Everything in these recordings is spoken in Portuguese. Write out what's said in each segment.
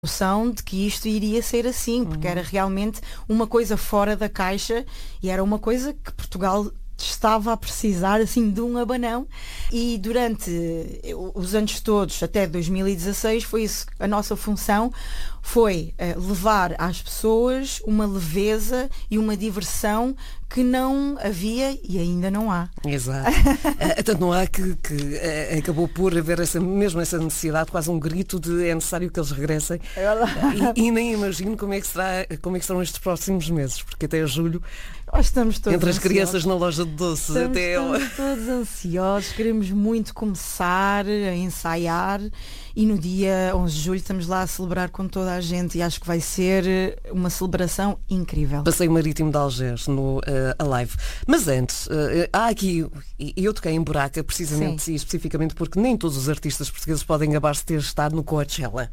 noção de que isto iria ser assim, porque era realmente uma coisa fora da caixa e era uma coisa que Portugal estava a precisar assim de um abanão, e durante os anos todos até 2016 foi isso, a nossa função foi levar às pessoas uma leveza e uma diversão que não havia e ainda não há. Exato. Tanto não há que acabou por haver essa necessidade, quase um grito de é necessário que eles regressem. E nem imagino como é que serão estes próximos meses, porque até julho, nós estamos todos entre as ansiosos. Crianças na loja de doces, Estamos todos ansiosos, queremos muito começar a ensaiar, e no dia 11 de julho estamos lá a celebrar com toda a gente e acho que vai ser uma celebração incrível. Passeio Marítimo de Algés no Alive. Mas antes, há aqui, eu toquei em Buraca precisamente e especificamente porque nem todos os artistas portugueses podem gabar-se de ter estado no Coachella.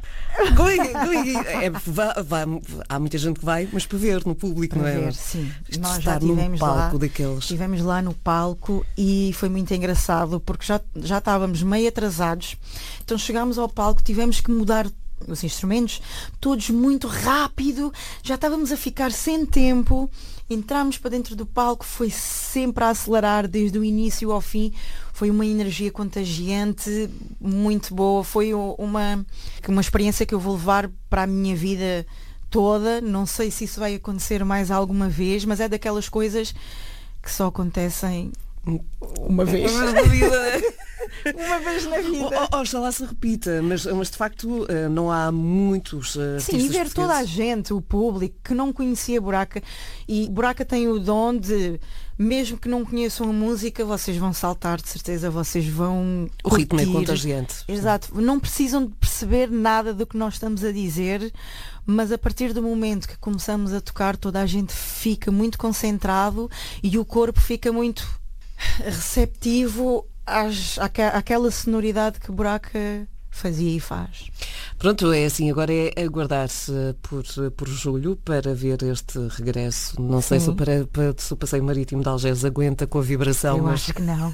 Há muita gente que vai, mas para ver no público, não é? Sim. Nós já estivemos lá, estivemos lá no palco e foi muito engraçado porque já estávamos meio atrasados, então chegámos ao palco, tivemos que mudar os instrumentos todos muito rápido, já estávamos a ficar sem tempo, entramos para dentro do palco, foi sempre a acelerar desde o início ao fim, foi uma energia contagiante muito boa, foi uma experiência que eu vou levar para a minha vida toda. Não sei se isso vai acontecer mais alguma vez, mas é daquelas coisas que só acontecem uma vez. Uma vez na vida. Oxalá se repita, mas de facto não há muitos artistas. Sim, e ver toda a gente, o público que não conhecia Buraca, e Buraca tem o dom de, mesmo que não conheçam a música, vocês vão saltar, de certeza, vocês vão o ritmo curtir. É contagiante. Exato, não precisam de perceber nada do que nós estamos a dizer, mas a partir do momento que começamos a tocar, toda a gente fica muito concentrado e o corpo fica muito receptivo àquela sonoridade que Buraca fazia e faz. Pronto, é assim, agora é aguardar-se por julho para ver este regresso. Não sei se o Passeio Marítimo de Algés aguenta com a vibração. Eu acho que não.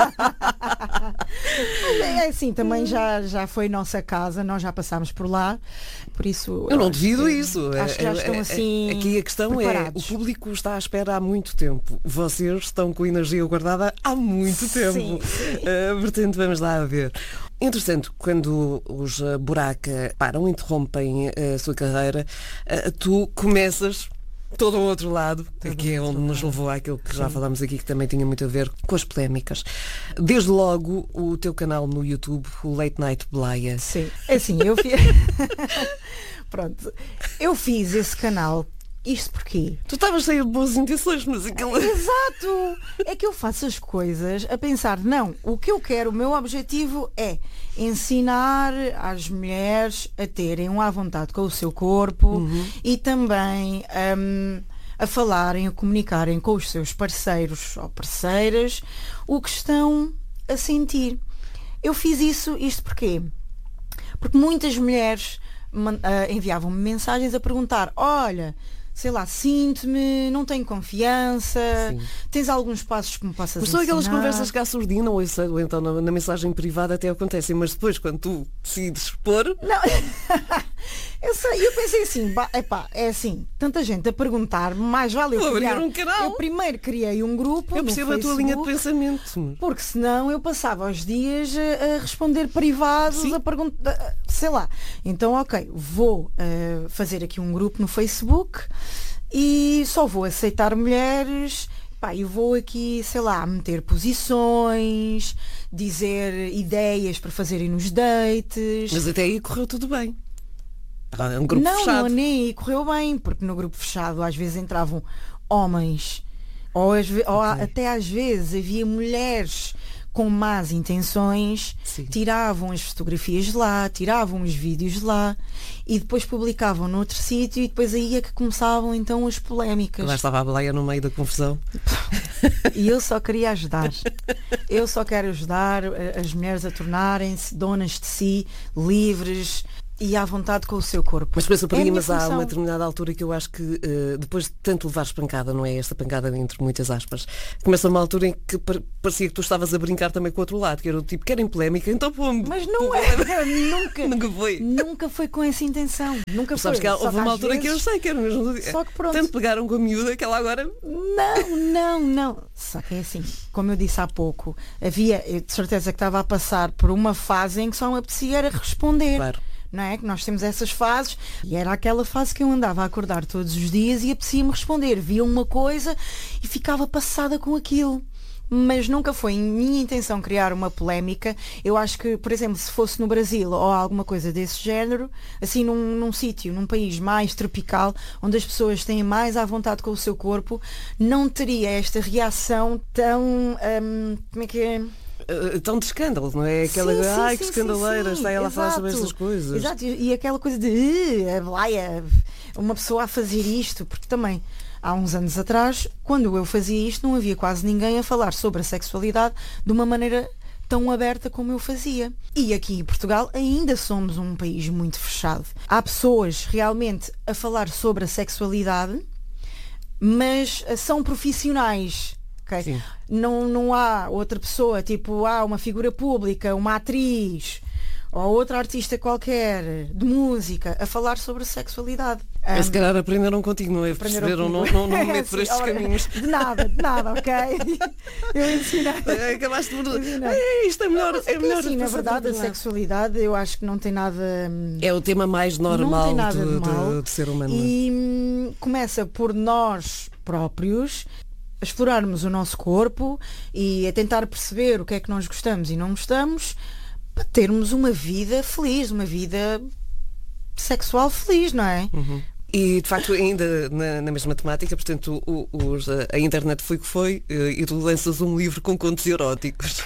É assim, também já foi nossa casa, nós já passámos por lá, por isso... Eu não duvido isso. Acho que já estão assim aqui a questão preparados. O público está à espera há muito tempo. Vocês estão com a energia guardada há muito tempo. Sim. Portanto, vamos lá a ver. Entretanto, quando os Buraca param, interrompem a sua carreira, tu começas todo o outro lado, que é onde nos levou àquilo que já falámos aqui, que também tinha muito a ver com as polémicas. Desde logo, o teu canal no YouTube, o Late Night Blaia. Sim, é assim, eu fiz... Pronto, eu fiz esse canal. Isto porquê? Tu estavas cheio de boas intenções, mas aquilo... Exato! É que eu faço as coisas a pensar, não, o que eu quero, o meu objetivo é ensinar às mulheres a terem à vontade com o seu corpo e também a falarem, a comunicarem com os seus parceiros ou parceiras o que estão a sentir. Eu fiz isto porquê? Porque muitas mulheres enviavam-me mensagens a perguntar, olha, sei lá, sinto-me, não tenho confiança, tens alguns passos que me possas ensinar. Mas são aquelas conversas que à surdina ou então na mensagem privada até acontecem, mas depois quando tu decides expor... Não, eu pensei assim, é assim, tanta gente a perguntar, mais vale eu criar um canal. Eu primeiro criei um grupo Eu percebo no a tua Facebook, linha de pensamento. porque senão eu passava os dias a responder privados, a perguntar, sei lá. Então, ok, vou fazer aqui um grupo no Facebook e só vou aceitar mulheres, e vou aqui, sei lá, meter posições, dizer ideias para fazerem nos dates. Mas até aí correu tudo bem. É um grupo fechado. Não, nem aí correu bem, porque no grupo fechado às vezes entravam homens, ou até às vezes havia mulheres com más intenções, tiravam as fotografias de lá, tiravam os vídeos de lá e depois publicavam noutro sítio e depois aí é que começavam então as polémicas. Lá estava a Blaia no meio da confusão. E eu só queria ajudar. Eu só quero ajudar as mulheres a tornarem-se donas de si, livres. e à vontade com o seu corpo. Mas pensa por É a aí, minha mas há função. uma determinada altura que eu acho que depois de tanto levares pancada, não é esta pancada entre muitas aspas, começa uma altura em que parecia que tu estavas a brincar também com o outro lado, que era o tipo, querem polémica, então pô-me. Mas não é, Nunca foi. Nunca foi com essa intenção. Nunca foi. Sabes que Só houve uma às altura que eu vezes- sei que era mesmo. Só que pronto. Tanto pegaram com a miúda que ela agora. Não. Só que é assim, como eu disse há pouco, eu de certeza que estava a passar por uma fase em que só me apetecia era responder. Claro. Não é? Que nós temos essas fases e era aquela fase que eu andava a acordar todos os dias e apetecia-me responder. Via uma coisa e ficava passada com aquilo. Mas nunca foi em minha intenção criar uma polémica. Eu acho que, por exemplo, se fosse no Brasil ou alguma coisa desse género, assim num sítio, num país mais tropical, onde as pessoas têm mais à vontade com o seu corpo, não teria esta reação tão... como é que é? Tão de escândalo, não é? Aquela Sim, ai que sim, escandaleira, sim, está ela a falar sobre exato. estas coisas. Exato, e aquela coisa de a blaia, uma pessoa a fazer isto, porque também há uns anos atrás, quando eu fazia isto, não havia quase ninguém a falar sobre a sexualidade de uma maneira tão aberta como eu fazia. E aqui em Portugal ainda somos um país muito fechado. Há pessoas realmente a falar sobre a sexualidade, mas são profissionais. Ok? Sim. Não há outra pessoa, tipo, há uma figura pública, uma atriz ou outra artista qualquer de música a falar sobre sexualidade. Se calhar aprenderam contigo, não é? Perceberam, não me meto por estes Sim, olha, caminhos. De nada, ok? Eu ensinei. Acabaste por. Ensinei. Isto é melhor. Mas, É melhor assim, na passar verdade, por a lá. sexualidade eu acho que não tem nada. É o tema mais Não normal tem nada de mal. de ser humano. E começa por nós próprios a explorarmos o nosso corpo e a tentar perceber o que é que nós gostamos e não gostamos para termos uma vida feliz, uma vida sexual feliz, não é? E de facto ainda na mesma temática, portanto a internet foi o que foi e tu lanças um livro com contos eróticos.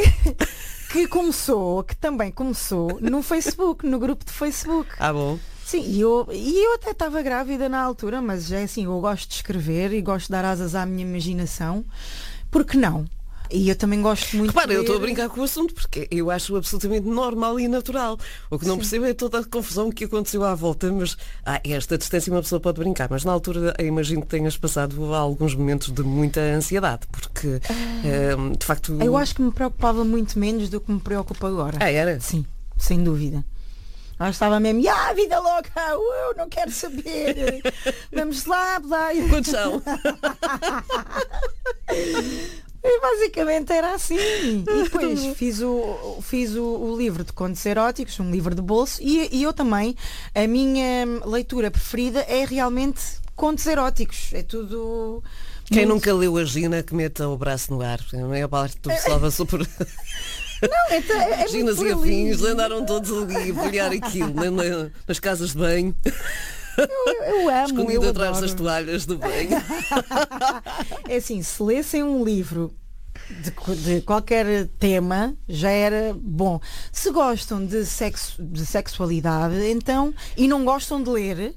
Que também começou no Facebook, no grupo de Facebook. Ah, bom. Sim, e eu até estava grávida na altura, mas é assim, eu gosto de escrever e gosto de dar asas à minha imaginação. Por que não? E eu também gosto muito Repara, de eu estou a ler. brincar com o assunto porque eu acho absolutamente normal e natural. O que não percebo é toda a confusão que aconteceu à volta, mas esta distância uma pessoa pode brincar, mas na altura eu imagino que tenhas passado alguns momentos de muita ansiedade, porque de facto. Eu acho que me preocupava muito menos do que me preocupa agora. Era? Sim, sem dúvida. Lá estava mesmo, vida louca, não quero saber. Vamos lá. Quantos são? E basicamente era assim. E depois fiz o livro de contos eróticos, um livro de bolso, e eu também, a minha leitura preferida é realmente contos eróticos. É tudo. Quem muito- nunca leu a Gina que meta o braço no ar? A maior parte do pessoal passou por. É Ginas muito e por ali. afins andaram todos ali a brilhar aquilo nas casas de banho, Eu amo, escondido eu atrás adoro. das toalhas do banho. É assim, se lessem um livro de qualquer tema, já era bom. Se gostam de sexualidade, então, e não gostam de ler,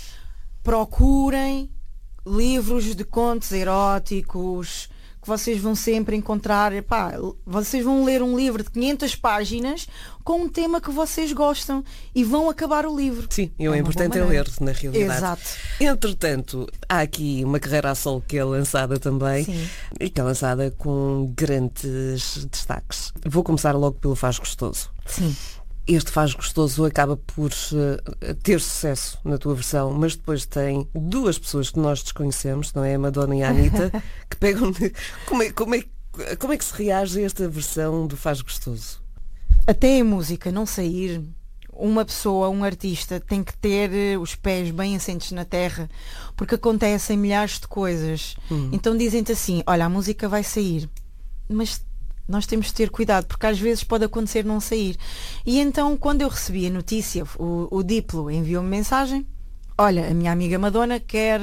procurem livros de contos eróticos que vocês vão sempre encontrar. Vocês vão ler um livro de 500 páginas com um tema que vocês gostam e vão acabar o livro. Sim, e o uma importante boa é ler, maneira. na realidade. Exato. Entretanto, há aqui uma carreira a solo que é lançada também. Sim. E que é lançada com grandes destaques. Vou começar logo pelo Faz Gostoso. Sim. Este Faz Gostoso acaba por ter sucesso na tua versão, mas depois tem duas pessoas que nós desconhecemos, não é? A Madonna e a Anitta, que pegam... Como é que se reage a esta versão do Faz Gostoso? Até a música não sair, uma pessoa, um artista, tem que ter os pés bem assentes na terra, porque acontecem milhares de coisas. Então dizem-te assim, olha, a música vai sair, mas nós temos de ter cuidado, porque às vezes pode acontecer não sair. E então, quando eu recebi a notícia, o Diplo enviou-me mensagem, olha, a minha amiga Madonna quer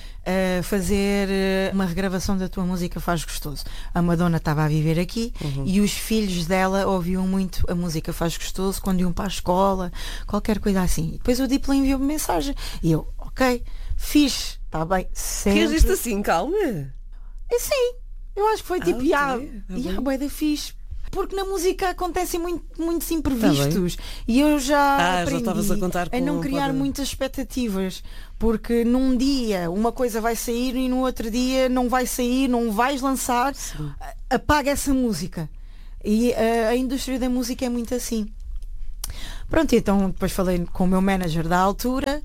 fazer uma regravação da tua música Faz Gostoso. A Madonna estava a viver aqui e os filhos dela ouviam muito a música Faz Gostoso quando iam para a escola, qualquer coisa assim. E depois o Diplo enviou-me mensagem e eu, ok, fixe, está bem, sempre. Queres isto assim, calma? Sim, eu acho que foi tipo, ok, e a bué da fixe. Porque na música acontecem muitos imprevistos. E eu já aprendi estavas a contar com não criar muitas expectativas. Porque num dia uma coisa vai sair e no outro dia não vai sair, não vais lançar. Sim. Apaga essa música. E a indústria da música é muito assim. Pronto, então depois falei com o meu manager da altura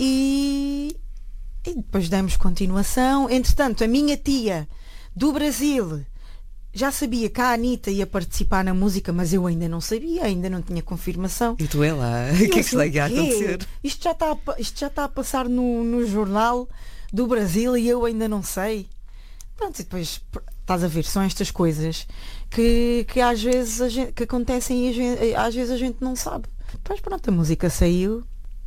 e depois demos continuação. Entretanto, a minha tia do Brasil já sabia que a Anitta ia participar na música, mas eu ainda não sabia, ainda não tinha confirmação. E tu é lá, o que é que está a acontecer? Isto já está a passar no jornal do Brasil e eu ainda não sei. Pronto, e depois estás a ver, são estas coisas que às vezes que acontecem e às vezes a gente não sabe. Depois pronto, a música saiu.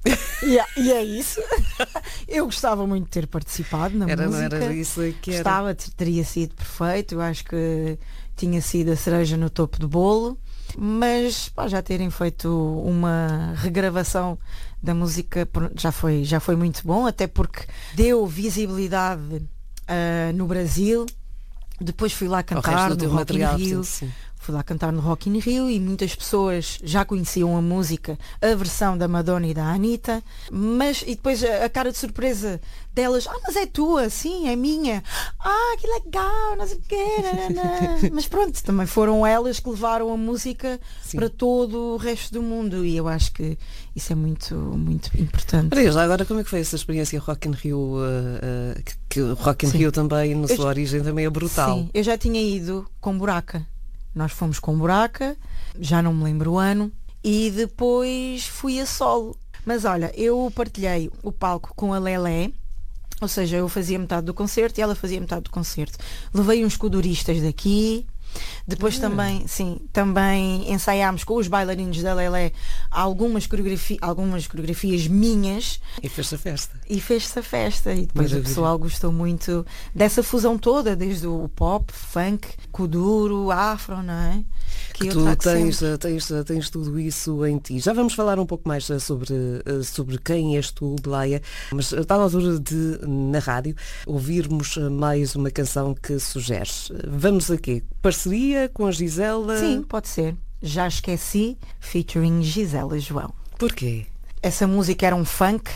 E é isso. Eu gostava muito de ter participado na música. Não era isso que era. Gostava, teria sido perfeito. Eu acho que tinha sido a cereja no topo do bolo. Mas já terem feito uma regravação da música já foi muito bom, até porque deu visibilidade no Brasil. Depois fui lá cantar no Rock in Rio. Sim. Fui lá cantar no Rock in Rio e muitas pessoas já conheciam a música, a versão da Madonna e da Anitta, e depois a cara de surpresa delas, mas é tua, sim, é minha, que legal, não sei o quê, mas pronto, também foram elas que levaram a música para todo o resto do mundo e eu acho que isso é muito, muito importante. Agora como é que foi essa experiência Rock in Rio, que o Rock in Rio também, na sua origem, também é brutal. Sim, eu já tinha ido com Buraca. Nós fomos com Buraca, já não me lembro o ano, e depois fui a solo. Mas olha, eu partilhei o palco com a Lelé, ou seja, eu fazia metade do concerto e ela fazia metade do concerto. Levei uns coduristas daqui, depois também ensaiámos com os bailarinos da Lelé algumas coreografias minhas. E fez-se a festa. E depois o pessoal gostou muito dessa fusão toda, desde o pop, funk, kuduro, afro, não é? Que tu tens tudo isso em ti. Já vamos falar um pouco mais sobre quem és tu, Blaya, mas está na altura de, na rádio, ouvirmos mais uma canção que sugeres. Vamos aqui. Parceria com a Gisela? Sim, pode ser. Já Esqueci, featuring Gisela João. Porquê? Essa música era um funk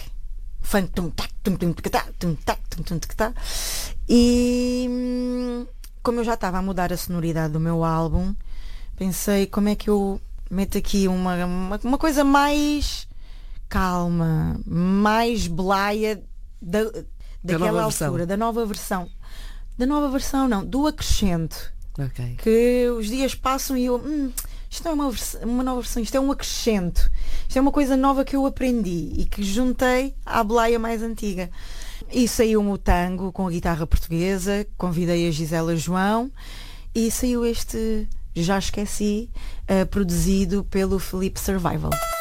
e como eu já estava a mudar a sonoridade do meu álbum, pensei como é que eu meto aqui uma coisa mais calma, mais Blaya daquela altura, da nova versão não, do acrescento. Okay. Que os dias passam e eu isto não é uma nova versão, isto é um acrescento, isto é uma coisa nova que eu aprendi e que juntei à Blaya mais antiga. E saiu-me o tango com a guitarra portuguesa, convidei a Gisela João e saiu este Já Esqueci, produzido pelo Felipe Survival.